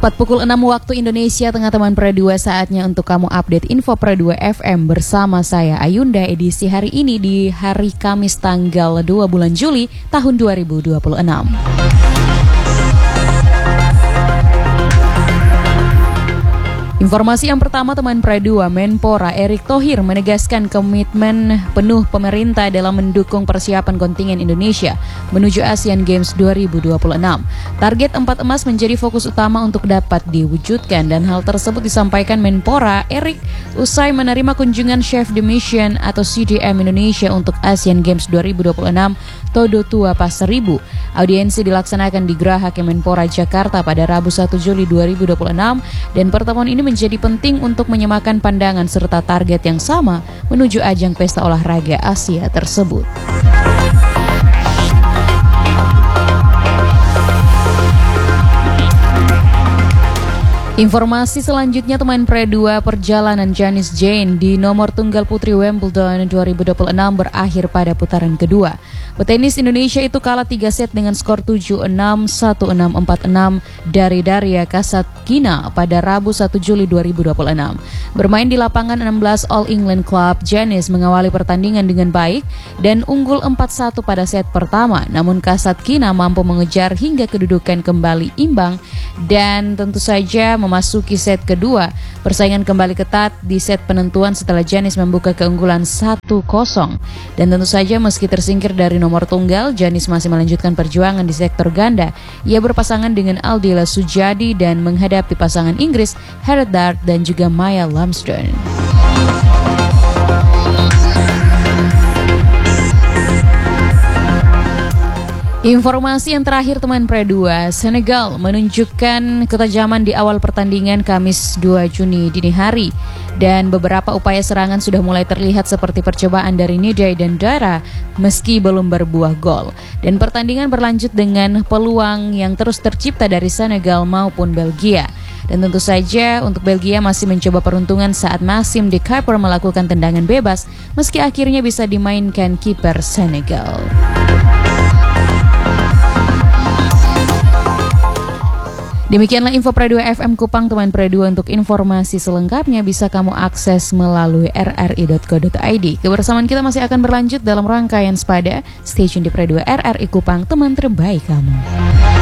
Tepat pukul 6 waktu Indonesia Tengah, teman Pro 2, saatnya untuk kamu update info Pro 2 FM bersama saya Ayunda, edisi hari ini di hari Kamis tanggal 2 bulan Juli tahun 2026. Informasi yang pertama, teman Pro 2, Menpora Erick Thohir menegaskan komitmen penuh pemerintah dalam mendukung persiapan kontingen Indonesia menuju Asian Games 2026. Target 4 emas menjadi fokus utama untuk dapat diwujudkan, dan hal tersebut disampaikan Menpora Erick usai menerima kunjungan Chef de Mission atau CDM Indonesia untuk Asian Games 2026 Todo Tua Pasaribu. Audiensi dilaksanakan di Geraha Kemenpora Jakarta pada Rabu 1 Juli 2026, dan pertemuan ini menjadi penting untuk menyamakan pandangan serta target yang sama menuju ajang pesta olahraga Asia tersebut. Informasi selanjutnya, teman Pro 2, perjalanan Janice Jane di nomor tunggal putri Wimbledon 2026 berakhir pada putaran kedua. Petenis Indonesia itu kalah 3 set dengan skor 7-6, 1-6, 4-6 dari Daria Kasatkina pada Rabu 1 Juli 2026. Bermain di lapangan 16 All England Club, Janice mengawali pertandingan dengan baik dan unggul 4-1 pada set pertama. Namun Kasatkina mampu mengejar hingga kedudukan kembali imbang, dan tentu saja memasuki set kedua, persaingan kembali ketat di set penentuan setelah Janice membuka keunggulan 1-0. Dan tentu saja meski tersingkir dari nomor tunggal, Janice masih melanjutkan perjuangan di sektor ganda. Ia berpasangan dengan Aldila Sujadi dan menghadapi pasangan Inggris Heather Dart dan juga Maya Lumsden. Informasi yang terakhir, teman Pro 2, Senegal menunjukkan ketajaman di awal pertandingan Kamis 2 Juni dini hari, dan beberapa upaya serangan sudah mulai terlihat seperti percobaan dari Nidai dan Dara meski belum berbuah gol. Dan pertandingan berlanjut dengan peluang yang terus tercipta dari Senegal maupun Belgia. Dan tentu saja untuk Belgia masih mencoba peruntungan saat Maxime de Cuyper melakukan tendangan bebas meski akhirnya bisa dimainkan kiper Senegal. Demikianlah info Pro 2 FM Kupang, teman Pro 2. Untuk informasi selengkapnya bisa kamu akses melalui rri.co.id. Kebersamaan kita masih akan berlanjut dalam rangkaian Sepada. Stay tune di Pro 2 RRI Kupang, teman terbaik kamu.